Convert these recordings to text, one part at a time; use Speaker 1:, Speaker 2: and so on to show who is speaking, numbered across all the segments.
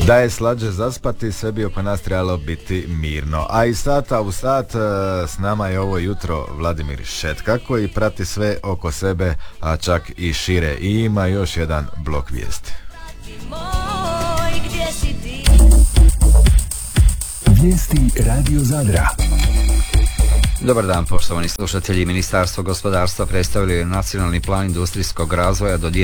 Speaker 1: Da je slađe zaspati, sve bi oko nas trebalo biti mirno. A iz sata u sat s nama je ovo jutro Vladimir Šetka koji prati sve oko sebe, a čak i šire. I ima još jedan blok vijesti.
Speaker 2: Vijesti Radio Zadra.
Speaker 3: Dobar dan, poštovani slušatelji. Ministarstvo gospodarstva predstavilo je nacionalni plan industrijskog razvoja do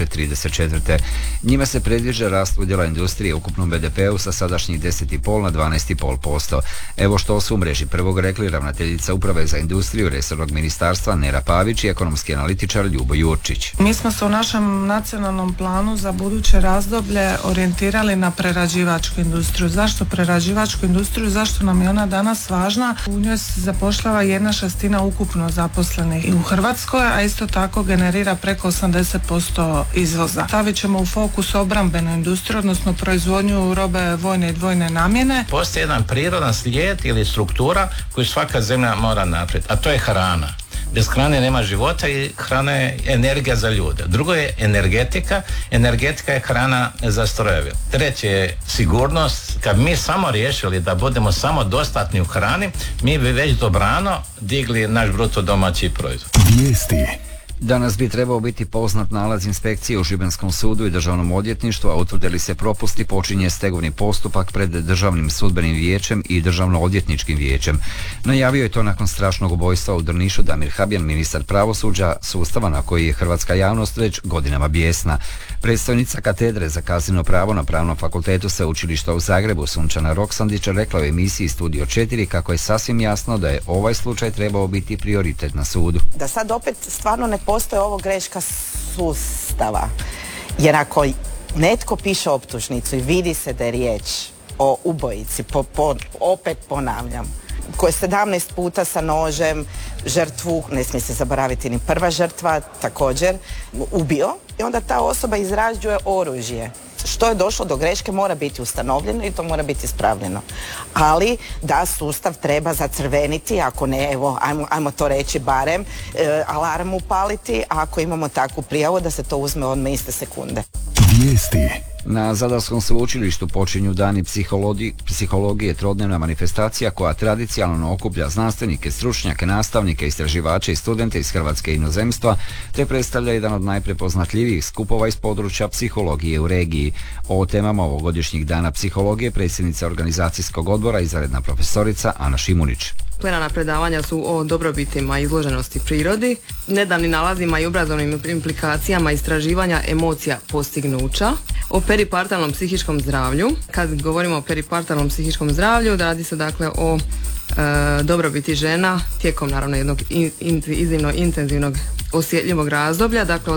Speaker 3: 2034. Njime se predviđa rast udjela industrije u ukupnom BDP-u sa sadašnjih 10,5 na 12,5%. Evo što su u mreži prvog rekli ravnateljica Uprave za industriju resornog ministarstva Nera Pavić i ekonomski analitičar Ljubo Jurčić.
Speaker 4: Mi smo se u našem nacionalnom planu za buduće razdoblje orijentirali na prerađivačku industriju. Zašto prerađivačku industriju? Zašto nam je ona danas važna? U njoj se zapošljava 1/6 ukupno zaposlenih i u Hrvatskoj, a isto tako generira preko 80% izvoza. Stavit ćemo u fokus obrambenu industriju, odnosno proizvodnju robe vojne i dvojne namjene.
Speaker 5: Postoji jedan prirodan slijed ili struktura koju svaka zemlja mora napraviti, a to je hrana. Bez hrane nema života i hrana je energija za ljude. Drugo je energetika. Energetika je hrana za strojeve. Treće je sigurnost. Kad mi samo riješili da budemo samo dostatni u hrani, mi bi već dobrano digli naš bruto domaći proizvod.
Speaker 2: Vijesti.
Speaker 3: Danas bi trebao biti poznat nalaz inspekcije u Šibenskom sudu i Državnom odvjetništvu, a utvrdili se propusti, počinje stegovni postupak pred Državnim sudbenim vijećem i Državno-odvjetničkim vijećem. Najavio je to nakon strašnog ubojstva u Drnišu Damir Habjan, ministar pravosuđa, sustava na koji je hrvatska javnost već godinama bijesna. Predstojnica katedre za kazneno pravo na Pravnom fakultetu Sveučilišta u Zagrebu Sunčana Roksandić rekla u emisiji Studio 4 kako je sasvim jasno da je ovaj slučaj trebao biti prioritet na sudu.
Speaker 6: Da sad opet stvarno ne postoji ovo greška sustava. Jer ako netko piše optužnicu i vidi se da je riječ o ubojici, opet ponavljam, koji 17 puta sa nožem žrtvu, ne smije se zaboraviti ni prva žrtva, također ubio, i onda ta osoba izrađuje oružje. Što je došlo do greške mora biti ustanovljeno i to mora biti ispravljeno. Ali da sustav treba zacrveniti, ako ne, evo, ajmo to reći barem, alarm upaliti, a ako imamo takvu prijavu da se to uzme odmah iste sekunde.
Speaker 2: Vijesti.
Speaker 3: Na Zadarskom sveučilištu počinju dani psihologije, trodnevna manifestacija koja tradicionalno okuplja znanstvenike, stručnjake, nastavnike, istraživače i studente iz Hrvatske i inozemstva, te predstavlja jedan od najprepoznatljivijih skupova iz područja psihologije u regiji. O temama ovogodišnjih dana psihologije predsjednica organizacijskog odbora, izvanredna profesorica Ana Šimunić.
Speaker 7: Plenarna predavanja su o dobrobitima izloženosti prirodi, nedavnim nalazima i obrazovnim implikacijama istraživanja emocija postignuća, o peripartalnom psihičkom zdravlju. Kad govorimo o peripartalnom psihičkom zdravlju, radi se dakle o dobrobiti žena tijekom naravno jednog iznimno intenzivnog osjetljivog razdoblja, dakle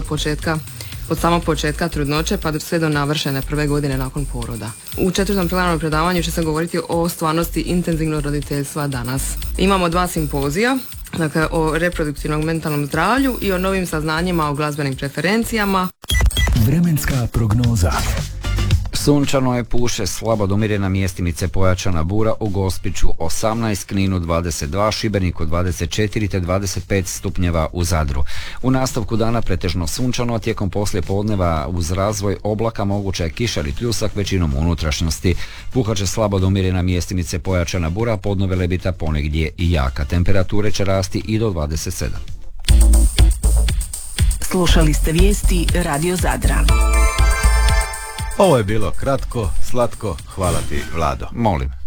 Speaker 7: od samog početka trudnoće pa sve do navršene prve godine nakon poroda. U 4. plenarnom predavanju će se govoriti o stvarnosti intenzivnog roditeljstva danas. Imamo 2 simpozija, dakle o reproduktivnom mentalnom zdravlju i o novim saznanjima o glazbenim preferencijama.
Speaker 2: Vremenska prognoza.
Speaker 3: Sunčano je, puše slabo do umirena, mjestimice pojačana bura, u Gospiću 18, Kninu 22, Šibeniku 24 te 25 stupnjeva u Zadru. U nastavku dana pretežno sunčano, tijekom poslijepodneva uz razvoj oblaka moguća je kiša ili pljusak većinom unutrašnjosti. Puhat će slabo do umirena, mjestimice pojačana bura, podnove lebita ponegdje i jaka. Temperature će rasti i do 27.
Speaker 8: Slušali ste vijesti Radio Zadra.
Speaker 1: Ovo je bilo kratko, slatko, hvala ti Vlado.
Speaker 3: Molim.